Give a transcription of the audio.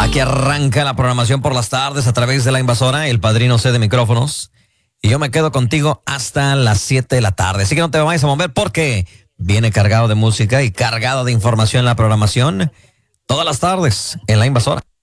Aquí arranca la programación por las tardes a través de La Invasora, el padrino C de micrófonos. Y yo me quedo contigo hasta las 7 de la tarde. Así que no te vayas a mover porque viene cargado de música y cargado de información la programación todas las tardes en La Invasora.